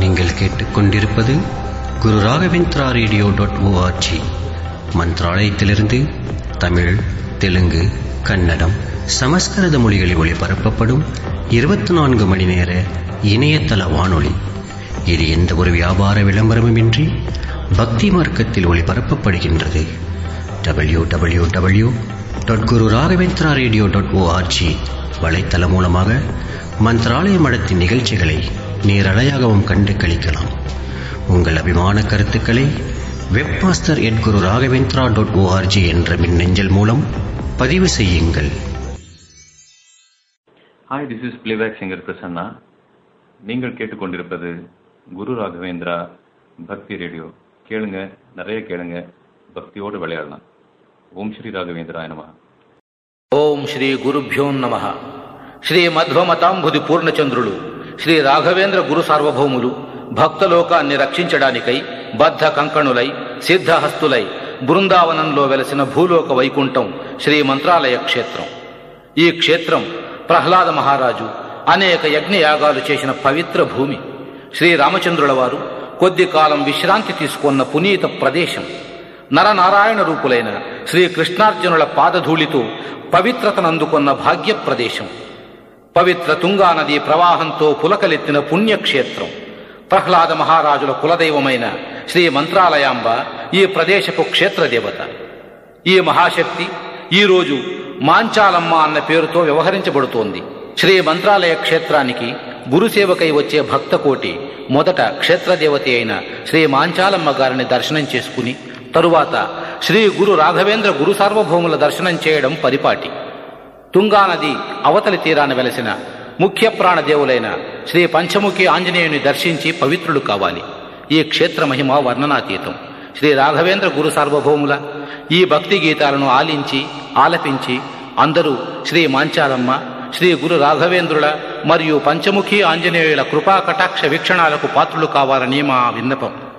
நீங்கள் கேட்டுக்கொண்டிருப்பது குரு ராகவேந்திரா ரேடியோ.org. மந்த்ராலயத்திலிருந்து தமிழ், தெலுங்கு, கன்னடம், சமஸ்கிருத மொழிகளில் ஒளிபரப்பப்படும் 24 மணி நேர இணையதள வானொலி. இது எந்த ஒரு வியாபார விளம்பரமுமின்றி பக்தி மார்க்கத்தில் ஒளிபரப்பப்படுகின்றது. www.gururaghavendra.radio.org வலைத்தளம் மூலமாக மந்த்ராலய மடத்தின் நிகழ்ச்சிகளை நேரலையாகவும் கண்டு களிக்கலாம். உங்கள் அபிமான கருத்துக்களை webmaster@gururaghavendra.org என்ற மின்னஞ்சல் மூலம் பதிவு செய்யுங்கள். Hi, this is playback singer Prasanna. நீங்கள் கேட்டுக்கொண்டிருப்பது குரு ராகவேந்திரா பக்தி ரேடியோ. கேளுங்க, நிறைய கேளுங்க, பக்தியோடு விளையாடலாம். ஓம் ஸ்ரீ ராகவேந்திரா நமஹ. ఓం శ్రీ గురుభ్యో నమః. శ్రీ మధ్వమతాంబుధి పూర్ణచంద్రులు శ్రీ రాఘవేంద్ర గురు సార్వభౌములు భక్తలోకాన్ని రక్షించడానికై బద్ధ కంకణులై సిద్ధహస్తులై బృందావనంలో వెలసిన భూలోక వైకుంఠం శ్రీ మంత్రాలయ క్షేత్రం. ఈ క్షేత్రం ప్రహ్లాద మహారాజు అనేక యజ్ఞయాగాలు చేసిన పవిత్ర భూమి. శ్రీరామచంద్రుల వారు కొద్ది కాలం విశ్రాంతి తీసుకున్న పునీత ప్రదేశం. నరనారాయణ రూపులైన శ్రీకృష్ణార్జునుల పాదధూళితో పవిత్రతనందుకున్న భాగ్య ప్రదేశం. పవిత్ర తుంగానదీ ప్రవాహంతో పులకలెత్తిన పుణ్యక్షేత్రం. ప్రహ్లాద మహారాజుల కులదైవమైన శ్రీ మంత్రాలయాంబ ఈ ప్రదేశపు క్షేత్రదేవత. ఈ మహాశక్తి ఈరోజు మాంచాలమ్మ అన్న పేరుతో వ్యవహరించబడుతోంది. శ్రీ మంత్రాలయ క్షేత్రానికి గురుసేవకై వచ్చే భక్తకోటి మొదట క్షేత్రదేవత అయిన శ్రీ మాంచాలమ్మ గారిని దర్శనం చేసుకుని తరువాత శ్రీ గురు రాఘవేంద్ర గురు సార్వభౌముల దర్శనం చేయడం పరిపాటి. తుంగానది అవతలి తీరాన వెలసిన ముఖ్య ప్రాణదేవులైన శ్రీ పంచముఖి ఆంజనేయుని దర్శించి పవిత్రులు కావాలి. ఈ క్షేత్ర మహిమ వర్ణనాతీతం. శ్రీ రాఘవేంద్ర గురు సార్వభౌముల ఈ భక్తి గీతాలను ఆలించి ఆలపించి అందరూ శ్రీ మాంచాలమ్మ, శ్రీ గురు రాఘవేంద్రుల మరియు పంచముఖి ఆంజనేయుల కృపా కటాక్ష వీక్షణాలకు పాత్రులు కావాలని మా విన్నపం.